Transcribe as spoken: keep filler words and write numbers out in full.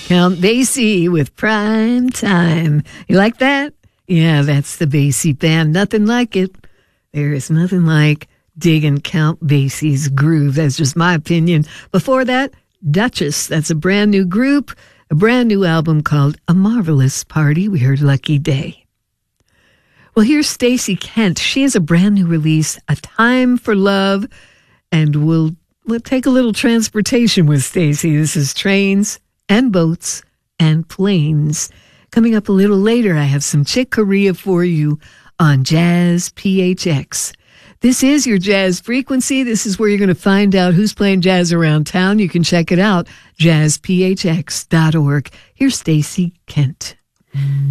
Count Basie with Prime Time. You like that? Yeah, that's the Basie Band. Nothing like it. There is nothing like digging Count Basie's groove. That's just my opinion. Before that, Duchess. That's a brand new group, a brand new album called A Marvelous Party. We heard Lucky Day. Well, here's Stacey Kent. She has a brand new release, A Time for Love, and we'll, we'll take a little transportation with Stacey. This is Trains and Boats and Planes. Coming up a little later, I have some Chick Corea for you on Jazz P H X. This is your jazz frequency. This is where you're going to find out who's playing jazz around town. You can check it out, jazz p h x dot org. Here's Stacey Kent.